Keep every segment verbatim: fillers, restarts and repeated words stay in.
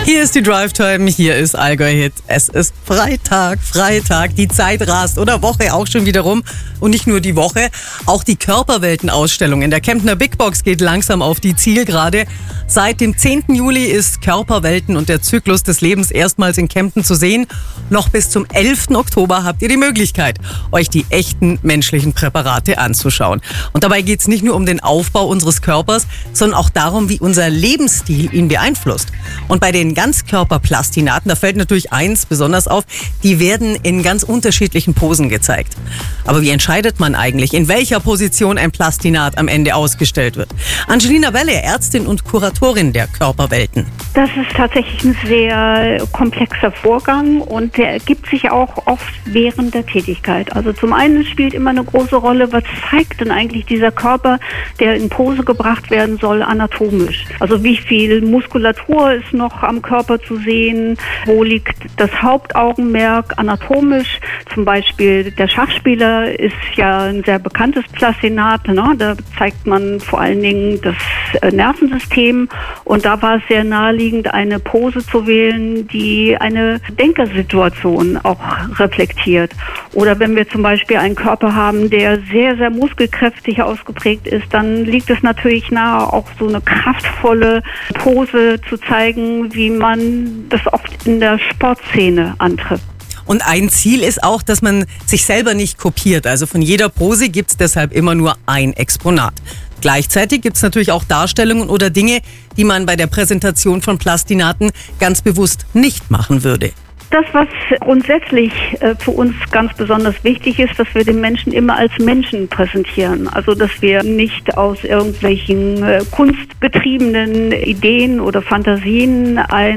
Hier ist die Drive Time, hier ist Allgäu Hit. Es ist Freitag, Freitag, die Zeit rast oder Woche auch schon wieder rum. Und nicht nur die Woche, auch die Körperwelten-Ausstellung in der Kemptner Big Box geht langsam auf die Zielgerade. Seit dem zehnten Juli ist Körperwelten und der Zyklus des Lebens erstmals in Kempten zu sehen. Noch bis zum elften Oktober habt ihr die Möglichkeit, euch die echten menschlichen Präparate anzuschauen. Und dabei geht es nicht nur um den Aufbau unseres Körpers, sondern auch darum, wie unser Lebensstil ihn beeinflusst. Und bei den Ganzkörperplastinaten, da fällt natürlich eins besonders auf, die werden in ganz unterschiedlichen Posen gezeigt. Aber wie entscheidet man eigentlich, in welcher Position ein Plastinat am Ende ausgestellt wird? Angelina Welle, Ärztin und Kuratorin der Körperwelten. Das ist tatsächlich ein sehr komplexer Vorgang und der ergibt sich auch oft während der Tätigkeit. Also zum einen spielt immer eine große Rolle, was zeigt denn eigentlich dieser Körper, der in Pose gebracht werden soll, anatomisch. Also wie viel Muskulatur ist noch am Körper zu sehen, wo liegt das Hauptaugenmerk anatomisch. Zum Beispiel der Schachspieler ist ja ein sehr bekanntes Plastinat, ne? Da zeigt man vor allen Dingen das Nervensystem und da war es sehr naheliegend, eine Pose zu wählen, die eine Denkersituation auch reflektiert. Oder wenn wir zum Beispiel einen Körper haben, der sehr, sehr muskelkräftig ausgeprägt ist, dann liegt es natürlich nahe, auch so eine kraftvolle Pose zu zeigen, wie man das oft in der Sportszene antrifft. Und ein Ziel ist auch, dass man sich selber nicht kopiert. Also von jeder Pose gibt es deshalb immer nur ein Exponat. Gleichzeitig gibt es natürlich auch Darstellungen oder Dinge, die man bei der Präsentation von Plastinaten ganz bewusst nicht machen würde. Das, was grundsätzlich äh, für uns ganz besonders wichtig ist, dass wir den Menschen immer als Menschen präsentieren. Also, dass wir nicht aus irgendwelchen äh, kunstbetriebenen Ideen oder Fantasien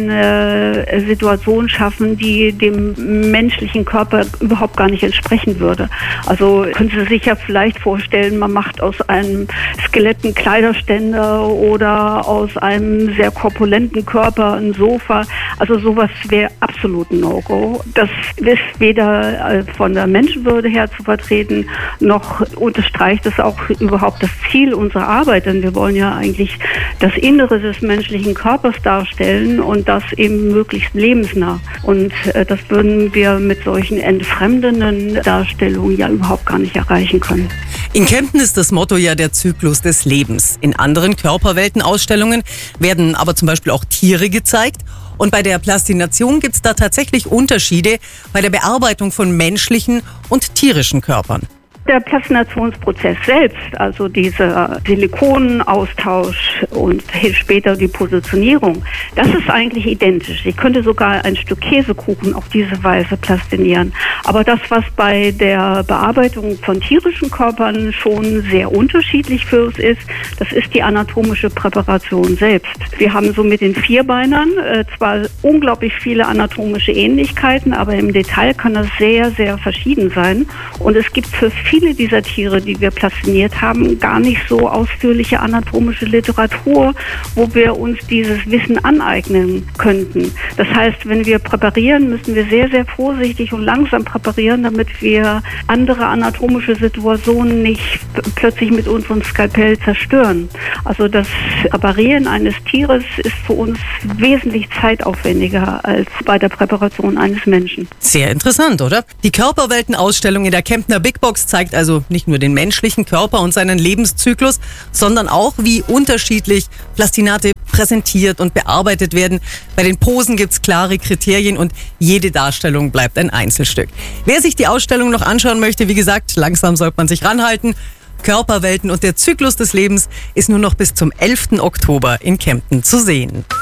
eine äh, Situation schaffen, die dem menschlichen Körper überhaupt gar nicht entsprechen würde. Also, können Sie sich ja vielleicht vorstellen, man macht aus einem Skelett einen Kleiderständer oder aus einem sehr korpulenten Körper ein Sofa. Also, sowas wäre absolut ein No-Go. Das ist weder von der Menschenwürde her zu vertreten, noch unterstreicht es auch überhaupt das Ziel unserer Arbeit, denn wir wollen ja eigentlich das Innere des menschlichen Körpers darstellen und das eben möglichst lebensnah. Und das würden wir mit solchen entfremdenden Darstellungen ja überhaupt gar nicht erreichen können. In Kempten ist das Motto ja der Zyklus des Lebens. In anderen Körperweltenausstellungen werden aber zum Beispiel auch Tiere gezeigt. Und bei der Plastination gibt es da tatsächlich Unterschiede bei der Bearbeitung von menschlichen und tierischen Körpern. Der Plastinationsprozess selbst, also dieser Silikonenaustausch und später die Positionierung, das ist eigentlich identisch. Ich könnte sogar ein Stück Käsekuchen auf diese Weise plastinieren. Aber das, was bei der Bearbeitung von tierischen Körpern schon sehr unterschiedlich für uns ist, das ist die anatomische Präparation selbst. Wir haben so mit den Vierbeinern äh, zwar unglaublich viele anatomische Ähnlichkeiten, aber im Detail kann das sehr, sehr verschieden sein. Und es gibt für viele Viele dieser Tiere, die wir plastiniert haben, gar nicht so ausführliche anatomische Literatur, wo wir uns dieses Wissen aneignen könnten. Das heißt, wenn wir präparieren, müssen wir sehr, sehr vorsichtig und langsam präparieren, damit wir andere anatomische Situationen nicht plötzlich mit unserem Skalpell zerstören. Also das Präparieren eines Tieres ist für uns wesentlich zeitaufwendiger als bei der Präparation eines Menschen. Sehr interessant, oder? Die Körperweltenausstellung in der Kemptner Big Box zeigt also nicht nur den menschlichen Körper und seinen Lebenszyklus, sondern auch, wie unterschiedlich Plastinate präsentiert und bearbeitet werden. Bei den Posen gibt es klare Kriterien und jede Darstellung bleibt ein Einzelstück. Wer sich die Ausstellung noch anschauen möchte, wie gesagt, langsam sollte man sich ranhalten. Körperwelten und der Zyklus des Lebens ist nur noch bis zum elften Oktober in Kempten zu sehen.